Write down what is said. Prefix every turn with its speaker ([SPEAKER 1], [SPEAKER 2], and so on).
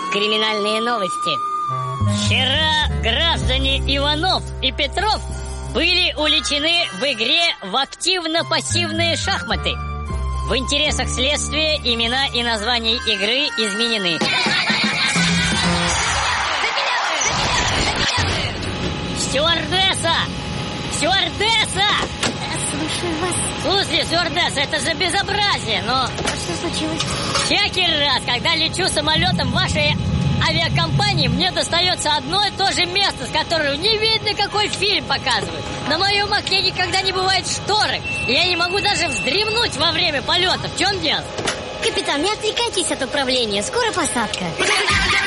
[SPEAKER 1] Криминальные новости. Вчера граждане Иванов и Петров были увлечены в игре в активно-пассивные шахматы. В интересах следствия имена и названия игры изменены. Стюардесса! Стюардесса!
[SPEAKER 2] Слушаю вас.
[SPEAKER 1] Слушай, стюардесса, это же безобразие, но...
[SPEAKER 2] Что случилось?
[SPEAKER 1] Всякий раз, когда лечу самолетом вашей авиакомпании, мне достается одно и то же место, с которого не видно, какой фильм показывают. На моем окне никогда не бывает шторы, и я не могу даже вздремнуть во время полета. В чем дело?
[SPEAKER 2] Капитан, не отвлекайтесь от управления, скоро посадка.